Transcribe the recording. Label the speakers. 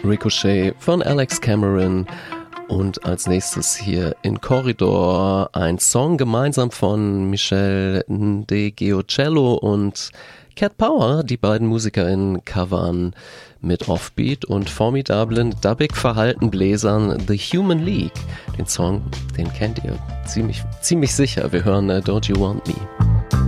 Speaker 1: Ricochet von Alex Cameron und als nächstes hier in Corridor ein Song gemeinsam von Michel De Giocello und Cat Power. Die beiden MusikerInnen covern mit Offbeat und formidablen dubbig verhalten Bläsern The Human League. Den Song, den kennt ihr ziemlich sicher. Wir hören Don't You Want Me.